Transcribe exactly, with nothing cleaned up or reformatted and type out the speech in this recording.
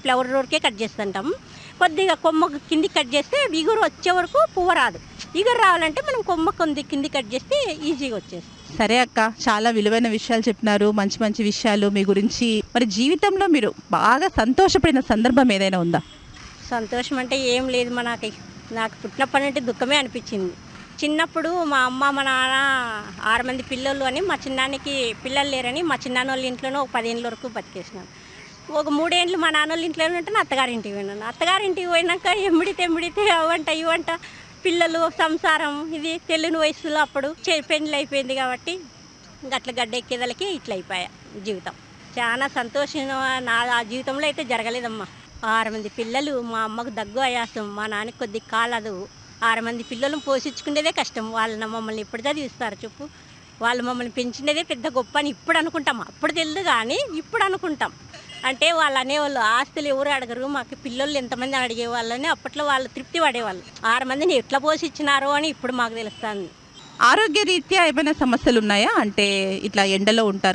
Flower వరకే cut చేస్తుంటాం. కొద్దిగా కొమ్మ కింది కట్ చేస్తే ఇగురు వచ్చే వరకు పువ్వు రాదు. ఇగురు రావాలంటే మనం కొమ్మ కొంది కింది కట్ చేస్తే ఈజీగా వచ్చేస్తుంది. సరే అక్క, చాలా విలువైన విషయాలు చెప్పినారు, మంచి మంచి విషయాలు మీ గురించి. మరి జీవితంలో మీరు బాగా సంతోషపడిన సందర్భం ఏదైనా ఉందా? సంతోషం అంటే ఏం లేదు మా నాకు నాకు పుట్టినప్పటి నుండి దుఃఖమే అనిపించింది. చిన్నప్పుడు మా అమ్మ మా నాన్న ఆరు మంది పిల్లలు అని మా చిన్నానికి పిల్లలు లేరని మా చిన్నాన్న వాళ్ళ ఇంట్లోనే ఒక పదేళ్ళ వరకు బతికేసినాను. ఒక మూడేళ్ళు మా నాన్న వాళ్ళ ఇంట్లోనే ఉంటే అత్తగారింటికి పోయినాను. అత్తగారింటికి పోయినాక ఎమ్మిడితే ఎమ్మిడితే అవంట ఇవంట పిల్లలు సంసారం ఇది తెలియని వయసులో అప్పుడు పెళ్ళి అయిపోయింది కాబట్టి అట్లా గడ్డ ఎక్కేదలకి ఇట్లా అయిపోయా జీవితం. చాలా సంతోషం నా ఆ జీవితంలో అయితే జరగలేదమ్మా. ఆరు మంది పిల్లలు, మా అమ్మకు దగ్గు ఆయాసం, మా నాన్నకి కొద్ది కాలదు. ఆరు మంది పిల్లలను పోషించుకునేదే కష్టం. వాళ్ళని మమ్మల్ని ఎప్పుడు చదివిస్తారు చెప్పు? వాళ్ళు మమ్మల్ని పెంచినదే పెద్ద గొప్ప అని ఇప్పుడు అనుకుంటాం. అప్పుడు తెలియదు కానీ ఇప్పుడు అనుకుంటాం. అంటే వాళ్ళు అనేవాళ్ళు ఆస్తులు ఎవరు అడగరు, మాకు పిల్లలు ఎంతమంది అడిగేవాళ్ళని అప్పట్లో వాళ్ళు తృప్తి పడేవాళ్ళు. ఆరు మందిని ఎట్లా పోషించినారో అని ఇప్పుడు మాకు తెలుస్తుంది. ఆరోగ్య రీత్యా ఏమైనా సమస్యలు ఉన్నాయా? అంటే ఇట్లా ఎండలో ఉంటారు